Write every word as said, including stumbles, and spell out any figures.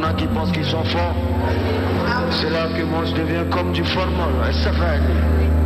a qui pensent qu'ils sont forts. C'est là que moi je deviens comme du formol. Et ça va aller.